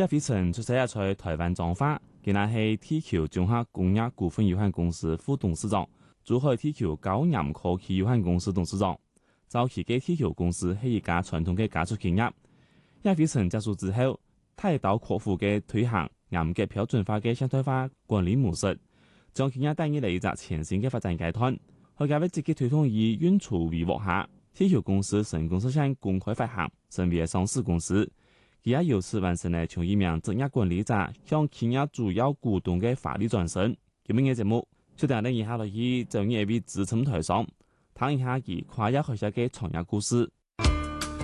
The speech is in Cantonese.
葉飛塵出世喺在台灣彰化，佢乃係鐵橋綜合工業股份有限公司副董事長，珠海鐵橋高岩科技有限公司董事長。早期嘅鐵橋公司係一家傳統嘅家族企業。葉飛塵結束之後，大刀闊斧嘅推行嚴格標準化嘅現代化管理模式，將企業帶入嚟一隻全新嘅發展階段。佢介為積極推動以運籌帷幄下，鐵橋公司成功實現公開發行，成為上市公司。佢也由此完成了從一名職業管理者向企業主要股東嘅法律轉身。今日嘅節目就等等以下落去就一位資深台商，談一下佢跨越學習嘅創業故事。